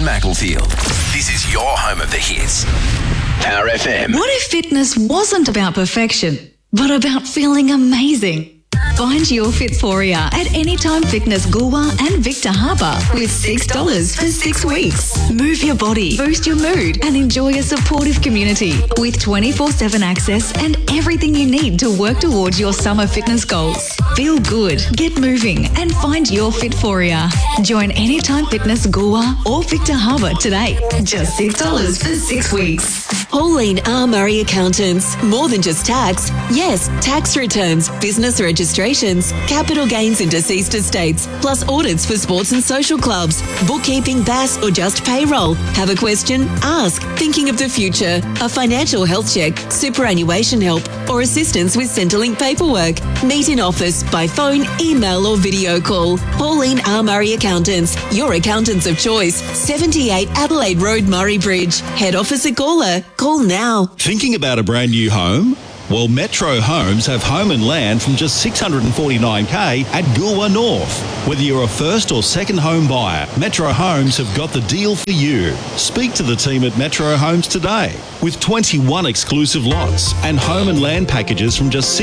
Macclesfield. This is your home of the hits. Power FM. What if fitness wasn't about perfection, but about feeling amazing? Find your Fitforia at Anytime Fitness Goolwa and Victor Harbour with $6 for 6 weeks. Move your body, boost your mood and enjoy a supportive community with 24/7 access and everything you need to work towards your summer fitness goals. Feel good, get moving and find your Fitforia. Join Anytime Fitness Goolwa or Victor Harbour today. Just $6 for 6 weeks. Pauline R. Murray Accountants. More than just tax. Yes, tax returns, business registrations, capital gains in deceased estates, plus audits for sports and social clubs, bookkeeping, BAS, or just payroll. Have a question? Ask. Thinking of the future? A financial health check, superannuation help, or assistance with Centrelink paperwork? Meet in office, by phone, email, or video call. Pauline R. Murray Accountants. Your accountants of choice. 78 Adelaide Road, Murray Bridge. Head office at Gawler. Call now. Thinking about a brand new home? Well, Metro Homes have home and land from just $649K at Goolwa North. Whether you're a first or second home buyer, Metro Homes have got the deal for you. Speak to the team at Metro Homes today. With 21 exclusive lots and home and land packages from just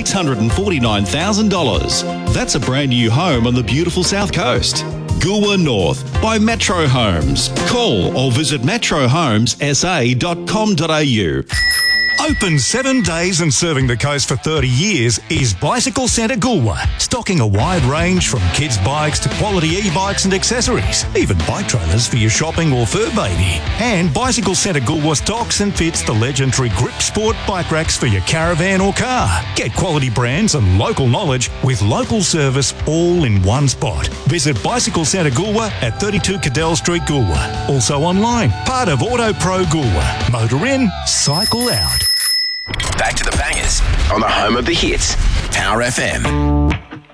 $649,000. That's a brand new home on the beautiful South Coast. Goolwa North by Metro Homes. Call or visit metrohomessa.com.au. Open 7 days and serving the coast for 30 years is Bicycle Centre Goolwa, stocking a wide range from kids' bikes to quality e-bikes and accessories, even bike trailers for your shopping or fur baby. And Bicycle Centre Goolwa stocks and fits the legendary Grip Sport bike racks for your caravan or car. Get quality brands and local knowledge with local service all in one spot. Visit Bicycle Centre Goolwa at 32 Cadell Street, Goolwa. Also online, part of Auto Pro Goolwa. Motor in, cycle out. Back to the bangers on the home of the hits. Power FM.